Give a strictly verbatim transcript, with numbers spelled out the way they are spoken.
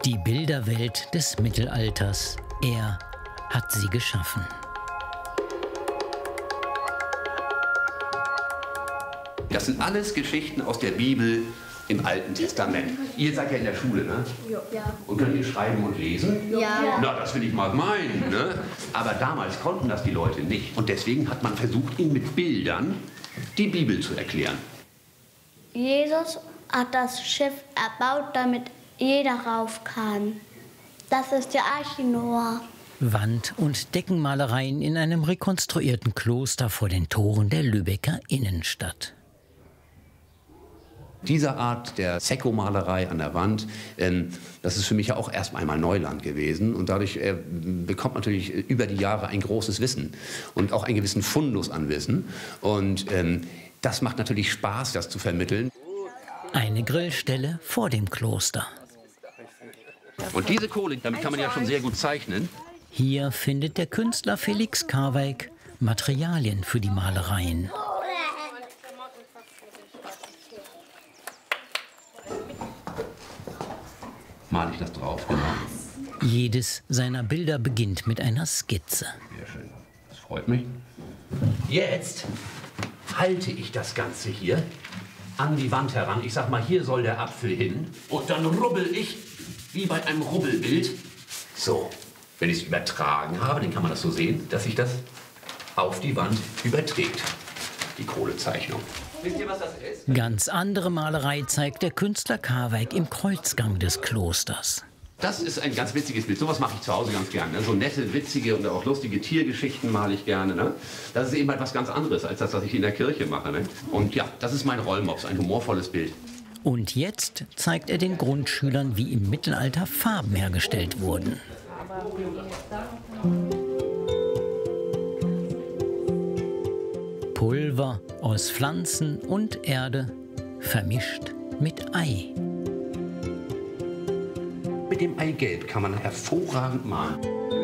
Die Bilderwelt des Mittelalters. Er hat sie geschaffen. Das sind alles Geschichten aus der Bibel im Alten Testament. Ihr seid ja in der Schule, ne? Ja. Und könnt ihr schreiben und lesen? Ja. Na, das will ich mal meinen, ne? Aber damals konnten das die Leute nicht. Und deswegen hat man versucht, ihnen mit Bildern die Bibel zu erklären. Jesus hat das Schiff erbaut, damit jeder rauf kann. Das ist der Arche Noah. Wand- und Deckenmalereien in einem rekonstruierten Kloster vor den Toren der Lübecker Innenstadt. Diese Art der Sekko-Malerei an der Wand, ähm, das ist für mich ja auch erst einmal Neuland gewesen. Und dadurch äh, bekommt man natürlich über die Jahre ein großes Wissen und auch einen gewissen Fundus an Wissen. Und ähm, das macht natürlich Spaß, das zu vermitteln. Eine Grillstelle vor dem Kloster. Und diese Kohle, damit kann man ja schon sehr gut zeichnen. Hier findet der Künstler Felix Karweig Materialien für die Malereien. Male ich das drauf, genau. Jedes seiner Bilder beginnt mit einer Skizze. Sehr schön, das freut mich. Jetzt halte ich das Ganze hier an die Wand heran. Ich sag mal, hier soll der Apfel hin. Und dann rubbel ich, wie bei einem Rubbelbild. So, wenn ich es übertragen habe, dann kann man das so sehen, dass sich das auf die Wand überträgt. Die Kohlezeichnung. Wisst ihr, was das ist? Ganz andere Malerei zeigt der Künstler Karweig im Kreuzgang des Klosters. Das ist ein ganz witziges Bild. Sowas mache ich zu Hause ganz gerne. Ne? So nette, witzige und auch lustige Tiergeschichten male ich gerne. Ne? Das ist eben halt was ganz anderes als das, was ich in der Kirche mache. Ne? Und ja, das ist mein Rollmops, ein humorvolles Bild. Und jetzt zeigt er den Grundschülern, wie im Mittelalter Farben hergestellt wurden. Pulver aus Pflanzen und Erde, vermischt mit Ei. Mit dem Eigelb kann man hervorragend malen.